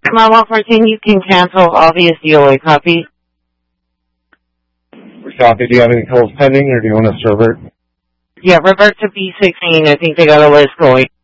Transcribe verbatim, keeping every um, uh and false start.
My one fourteen, you can cancel obvious D O A copy. Copy. Do you have any calls pending, or do you want to serve it? Yeah, revert to B sixteen. I think they got a list going.